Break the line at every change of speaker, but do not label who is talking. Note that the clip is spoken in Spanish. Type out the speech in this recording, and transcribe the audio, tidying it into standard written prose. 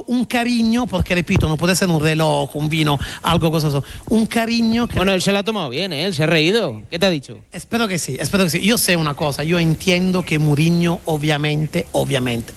un cariño, porque repito, no puede ser un reloj, un vino, algo cosa, un cariño que...
Bueno, él se lo ha tomado bien, ¿eh? Él se ha reído. ¿Qué te ha dicho?
Espero que sí, espero que sí. Yo sé una cosa, yo entiendo que Mourinho, obviamente,